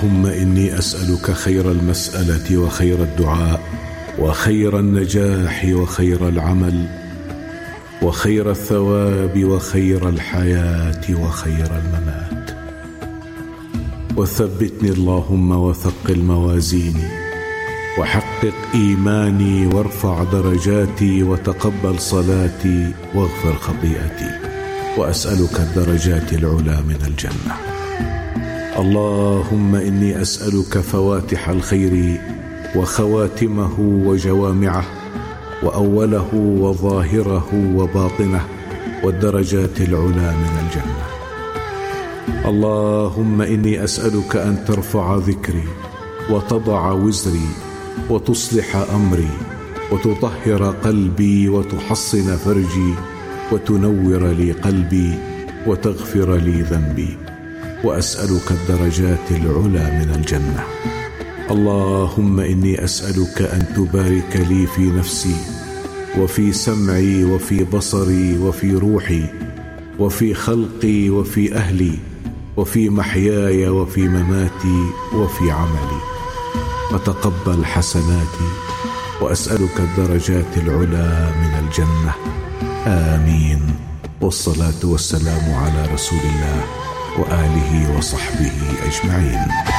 اللهم إني أسألك خير المسألة وخير الدعاء وخير النجاح وخير العمل وخير الثواب وخير الحياة وخير الممات. وثبتني اللهم وثقل موازيني وحقق إيماني وارفع درجاتي وتقبل صلاتي واغفر خطيئتي، وأسألك الدرجات العلى من الجنة. اللهم إني أسألك فواتح الخير وخواتمه وجوامعه وأوله وظاهره وباطنه والدرجات العلى من الجنة. اللهم إني أسألك أن ترفع ذكري وتضع وزري وتصلح أمري وتطهر قلبي وتحصن فرجي وتنور لي قلبي وتغفر لي ذنبي، وأسألك الدرجات العلى من الجنة. اللهم إني أسألك أن تبارك لي في نفسي وفي سمعي وفي بصري وفي روحي وفي خلقي وفي أهلي وفي محياي وفي مماتي وفي عملي، فتقبل حسناتي، وأسألك الدرجات العلى من الجنة. آمين. والصلاة والسلام على رسول الله وآله وصحبه أجمعين.